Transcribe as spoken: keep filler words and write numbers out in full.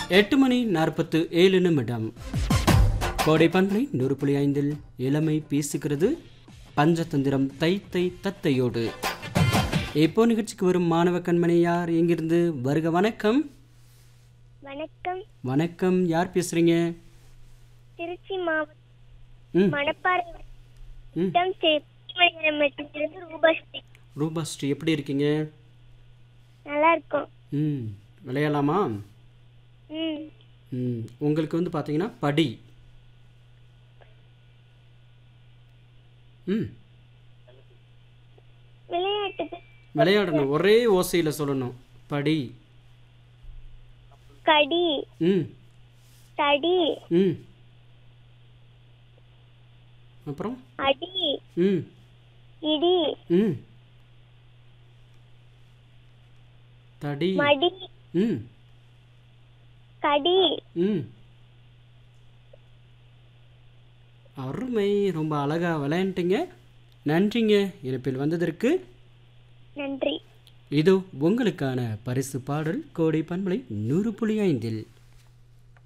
எட்டு மணி நாற்பத்து ஏழு நிமிடம். கோடை பண்பலை நூறு புள்ளி ஐந்தில் இளமை பேசுகிறது பஞ்சதந்திரம் தை தை தத்தையோடு. இப்போ நிகழ்ச்சிக்கு வரும் மாணவ கண்மணி யார், எங்கிருந்து வருக? வணக்கம். வணக்கம். வணக்கம், யார் பேசுறீங்க? திருச்சி மாவட்டம் மணப்பாறை ரூபாஸ்ரீ. ரூபாஸ்ரீ, எப்படி இருக்கீங்க? நல்லா இருக்கும். ம் விளையாடலாமா? ம் ம் உங்களுக்கு வந்து பார்த்தீங்கன்னா படி. ம் விளையாட்டுக்கு விளையாடணும், ஒரே ஓசையில் சொல்லணும். படி. கடி. ம் தடி. ம் அப்புறம் அடி. ம் இடி. ம் தடி. மடி. ம் கடி. ம் அருமை, ரொம்ப அழகா விளையாண்டுட்டீங்க. நன்றிங்க இணைப்பில் வந்ததற்கு. நன்றி. இதோ உங்களுக்கான பரிசு பாடல் கோடை பண்பலை நூறு புள்ளி ஐந்தில்.